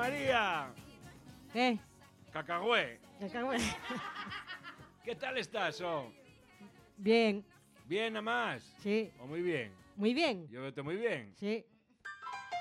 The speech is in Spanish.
María. Cacahué. Cacahué. ¿Qué tal estás, Bien. ¿Bien nada más? Sí. ¿O muy bien? Muy bien. Yo veo muy bien. Sí.